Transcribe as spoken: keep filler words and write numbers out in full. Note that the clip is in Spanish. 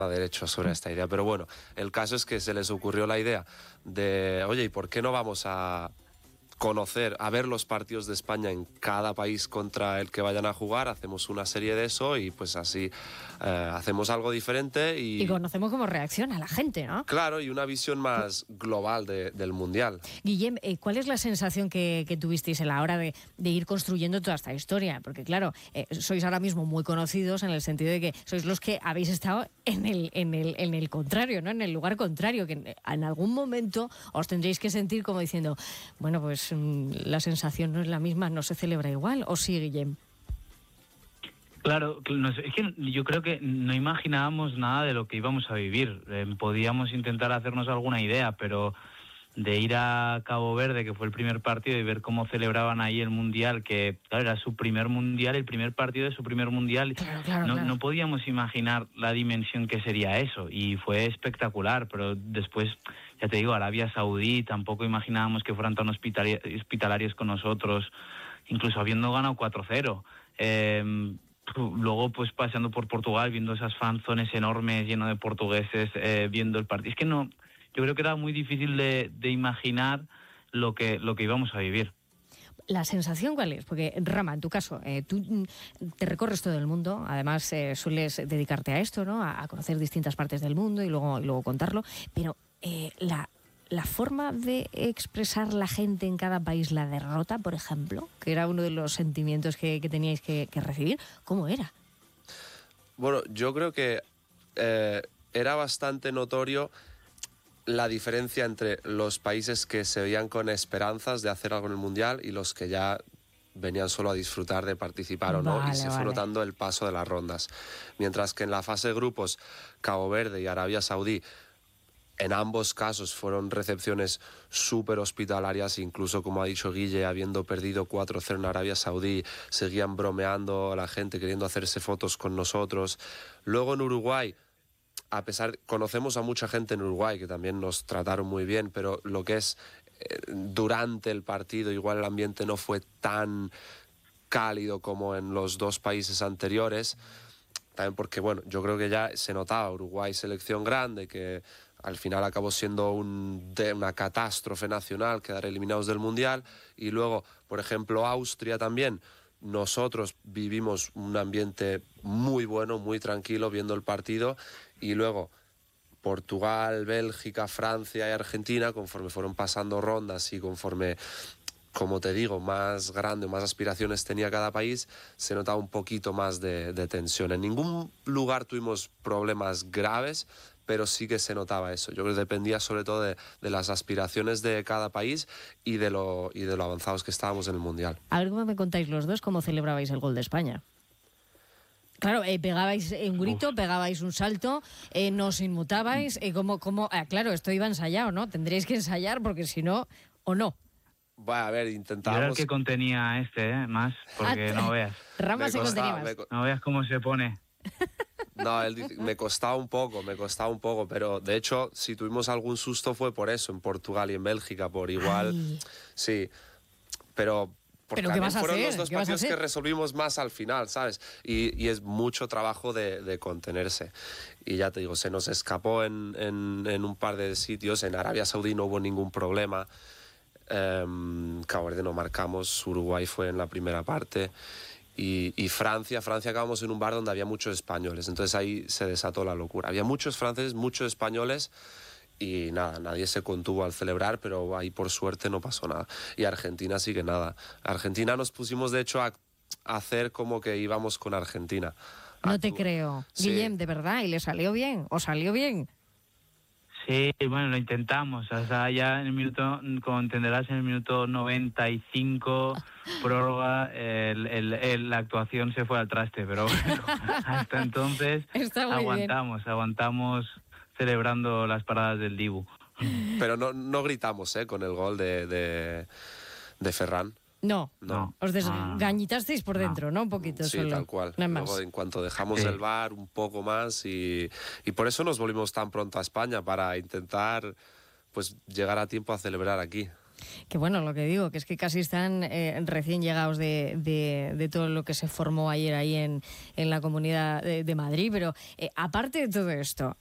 derecho sobre esta idea, pero bueno, el caso es que se les ocurrió la idea de, oye, ¿y por qué no vamos a conocer, a ver los partidos de España en cada país contra el que vayan a jugar? Hacemos una serie de eso y pues así eh, hacemos algo diferente y... Y conocemos cómo reacciona la gente, ¿no? Claro, y una visión más global de, del Mundial. Guillem, eh, ¿cuál es la sensación que, que tuvisteis a la hora de, de ir construyendo toda esta historia? Porque claro, eh, sois ahora mismo muy conocidos en el sentido de que sois los que habéis estado en el, en el, en el contrario, ¿no? En el lugar contrario, que en, en algún momento os tendréis que sentir como diciendo, bueno, pues la sensación no es la misma, no se celebra igual, ¿o sí, Guillem? Claro, no sé, es que yo creo que no imaginábamos nada de lo que íbamos a vivir. Eh, podíamos intentar hacernos alguna idea, pero de ir a Cabo Verde, que fue el primer partido, y ver cómo celebraban ahí el Mundial, que claro, era su primer Mundial, el primer partido de su primer Mundial, claro, claro, no, claro. no podíamos imaginar la dimensión que sería eso, y fue espectacular, pero después, ya te digo, Arabia Saudí, tampoco imaginábamos que fueran tan hospitali- hospitalarios con nosotros, incluso habiendo ganado cuatro cero. Eh, luego, pues paseando por Portugal, viendo esas fanzones enormes, lleno de portugueses, eh, viendo el partido. Es que no... Yo creo que era muy difícil de, de imaginar lo que, lo que íbamos a vivir. ¿La sensación cuál es? Porque, Rama, en tu caso, eh, tú te recorres todo el mundo, además eh, sueles dedicarte a esto, ¿no? A, a conocer distintas partes del mundo y luego, y luego contarlo, pero eh, la, la forma de expresar la gente en cada país la derrota, por ejemplo, que era uno de los sentimientos que, que teníais que, que recibir, ¿cómo era? Bueno, yo creo que eh, era bastante notorio la diferencia entre los países que se veían con esperanzas de hacer algo en el Mundial y los que ya venían solo a disfrutar de participar o no, Vale, y se vale. fue notando el paso de las rondas. Mientras que en la fase de grupos, Cabo Verde y Arabia Saudí, en ambos casos fueron recepciones súper hospitalarias, incluso, como ha dicho Guille, habiendo perdido cuatro cero en Arabia Saudí, seguían bromeando a la gente, queriendo hacerse fotos con nosotros. Luego en Uruguay, a pesar, conocemos a mucha gente en Uruguay que también nos trataron muy bien, pero lo que es eh, durante el partido, igual el ambiente no fue tan cálido como en los dos países anteriores, también porque, bueno, yo creo que ya se notaba Uruguay selección grande, que al final acabó siendo un, de una catástrofe nacional, quedar eliminados del Mundial, y luego, por ejemplo, Austria también. Nosotros vivimos un ambiente muy bueno, muy tranquilo viendo el partido, y luego Portugal, Bélgica, Francia y Argentina, conforme fueron pasando rondas y conforme, como te digo, más grande, más aspiraciones tenía cada país, se notaba un poquito más de, de tensión. En ningún lugar tuvimos problemas graves, pero sí que se notaba eso. Yo creo que dependía sobre todo de, de las aspiraciones de cada país y de, lo, y de lo avanzados que estábamos en el Mundial. A ver cómo me contáis los dos cómo celebrabais el gol de España. Claro, eh, pegabais un grito, Uf. pegabais un salto, eh, nos inmutabais, eh, como, como, eh, claro, esto iba ensayado, ¿no? Tendréis que ensayar porque si no, o no. Bueno, a ver, intentábamos... Yo era el que contenía este, ¿eh? Más, porque ah, no veas. Rama se contenía más. Co... No veas cómo se pone. No, él dice, me costaba un poco, me costaba un poco, pero de hecho, si tuvimos algún susto fue por eso, en Portugal y en Bélgica, por igual, Ay. sí, pero... ¿Pero qué vas a fueron hacer? los dos ¿Qué vas a partidos hacer? que resolvimos más al final, ¿sabes? Y, y es mucho trabajo de, de contenerse. Y ya te digo, se nos escapó en, en, en un par de sitios. En Arabia Saudí no hubo ningún problema. Um, Cabo Verde no marcamos. Uruguay fue en la primera parte. Y, y Francia, Francia acabamos en un bar donde había muchos españoles. Entonces ahí se desató la locura. Había muchos franceses, muchos españoles. Y nada, nadie se contuvo al celebrar, pero ahí por suerte no pasó nada. Y Argentina sí que nada. Argentina nos pusimos de hecho a, a hacer como que íbamos con Argentina. No te creo. Sí. Guillem, ¿de verdad? ¿Y le salió bien? ¿O salió bien? Sí, bueno, lo intentamos. O sea, ya en el minuto, como entenderás, en el minuto noventa y cinco, prórroga, el, el, el, la actuación se fue al traste. Pero bueno, hasta entonces aguantamos, bien. aguantamos... celebrando las paradas del Dibu. Pero no, no gritamos, ¿eh? Con el gol de, de, de Ferran. No, no. Os desgañitasteis por dentro, ¿no? ¿no? Un poquito sí, solo. Sí, tal cual. Nada Luego, más. en cuanto dejamos sí. el bar, un poco más, y, y por eso nos volvimos tan pronto a España, para intentar pues llegar a tiempo a celebrar aquí. Que bueno, lo que digo, que es que casi están eh, recién llegados de, de, de todo lo que se formó ayer ahí en, en la Comunidad de, de Madrid, pero eh, aparte de todo esto,